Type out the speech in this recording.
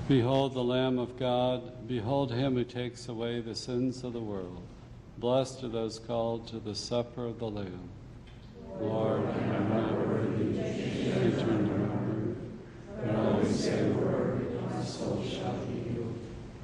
Behold the Lamb of God. Behold him who takes away the sins of the world. Blessed are those called to the supper of the Lamb. Lord, I am not worthy to enter into